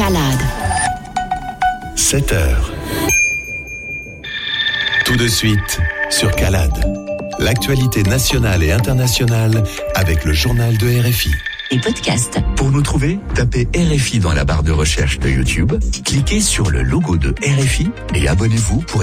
Calade. 7 heures. Tout de suite sur Calade. L'actualité nationale et internationale avec le journal de RFI. Et podcast. Pour nous trouver, tapez RFI dans la barre de recherche de YouTube, cliquez sur le logo de RFI et abonnez-vous pour